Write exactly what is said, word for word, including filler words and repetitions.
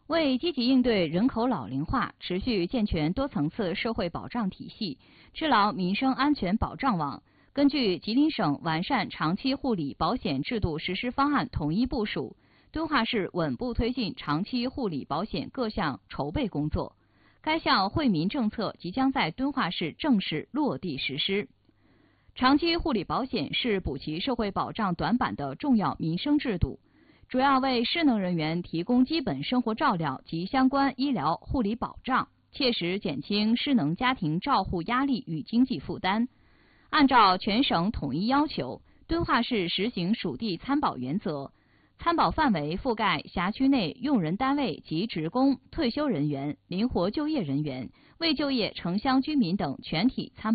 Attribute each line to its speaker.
Speaker 1: 为积极应对人口老龄化，持续健全多层次社会保障体系，织牢民生安全保障网，根据吉林省完善长期护理保险制度实施方案统一部署，敦化市稳步推进长期护理保险各项筹备工作。该项惠民政策即将在敦化市正式落地实施。长期护理保险是补齐社会保障短板的重要民生制度，主要为失能人员提供基本生活照料及相关医疗护理保障，切实减轻失能家庭照护压力与经济负担。按照全省统一要求，敦化市实行属地参保原则，参保范围覆盖辖区内用人单位及职工、退休人员、灵活就业人员、未就业城乡居民等全体参保